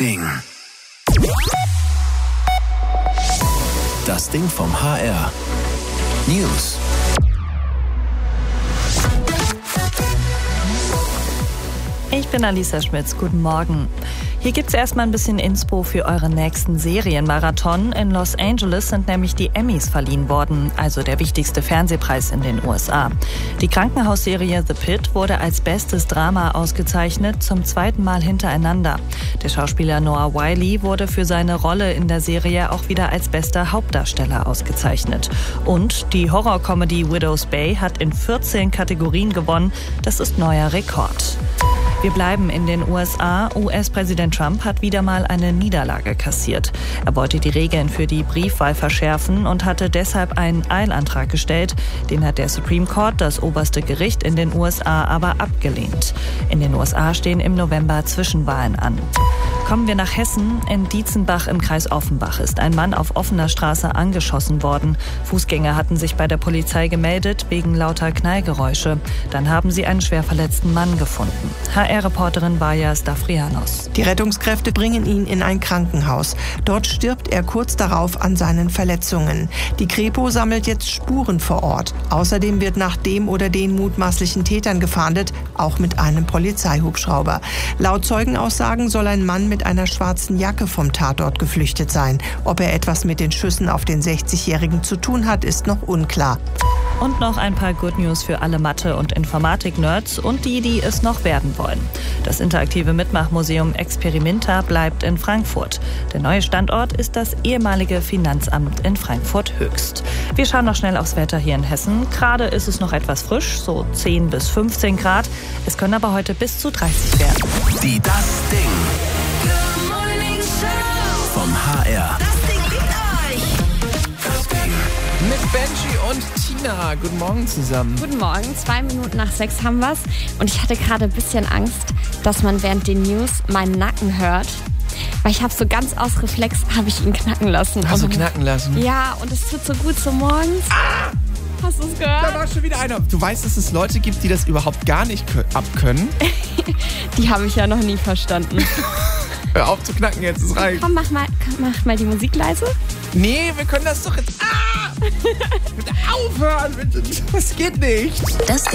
Ding. Das Ding vom HR. News. Ich bin Alisa Schmitz, guten Morgen. Hier gibt's erstmal ein bisschen Inspo für euren nächsten Serienmarathon. In Los Angeles sind nämlich die Emmys verliehen worden, also der wichtigste Fernsehpreis in den USA. Die Krankenhausserie The Pitt wurde als bestes Drama ausgezeichnet, zum zweiten Mal hintereinander. Der Schauspieler Noah Wyle wurde für seine Rolle in der Serie auch wieder als bester Hauptdarsteller ausgezeichnet. Und die Horrorcomedy Widow's Bay hat in 14 Kategorien gewonnen. Das ist neuer Rekord. Wir bleiben in den USA. US-Präsident Trump hat wieder mal eine Niederlage kassiert. Er wollte die Regeln für die Briefwahl verschärfen und hatte deshalb einen Eilantrag gestellt. Den hat der Supreme Court, das oberste Gericht in den USA, aber abgelehnt. In den USA stehen im November Zwischenwahlen an. Kommen wir nach Hessen. In Dietzenbach im Kreis Offenbach ist ein Mann auf offener Straße angeschossen worden. Fußgänger hatten sich bei der Polizei gemeldet wegen lauter Knallgeräusche. Dann haben sie einen schwer verletzten Mann gefunden. HR-Reporterin Vaja Stavrianos. Die Rettungskräfte bringen ihn in ein Krankenhaus. Dort stirbt er kurz darauf an seinen Verletzungen. Die Kripo sammelt jetzt Spuren vor Ort. Außerdem wird nach dem oder den mutmaßlichen Tätern gefahndet, auch mit einem Polizeihubschrauber. Laut Zeugenaussagen soll ein Mann mit einer schwarzen Jacke vom Tatort geflüchtet sein. Ob er etwas mit den Schüssen auf den 60-Jährigen zu tun hat, ist noch unklar. Und noch ein paar Good News für alle Mathe- und Informatik-Nerds und die es noch werden wollen. Das interaktive Mitmachmuseum Experimenta bleibt in Frankfurt. Der neue Standort ist das ehemalige Finanzamt in Frankfurt-Höchst. Wir schauen noch schnell aufs Wetter hier in Hessen. Gerade ist es noch etwas frisch, so 10 bis 15 Grad. Es können aber heute bis zu 30 werden. Die Das Ding vom HR. Das Ding liegt euch. Das Ding. Mit Benji und Tina. Guten Morgen zusammen. Guten Morgen, 2 Minuten nach 6 haben wir's. Und ich hatte gerade ein bisschen Angst, dass man während den News meinen Nacken hört. Weil ich habe so ganz aus Reflex, habe ich ihn knacken lassen. Hast du knacken lassen? Ja, und es tut so gut so morgens. Hast du es gehört? Da war schon wieder einer. Du weißt, dass es Leute gibt, die das überhaupt gar nicht abkönnen? Die habe ich ja noch nie verstanden. Hör auf zu knacken jetzt, es reicht. Komm, mach mal die Musik leise. Nee, wir können das doch jetzt... Bitte aufhören, bitte. Das geht nicht. Das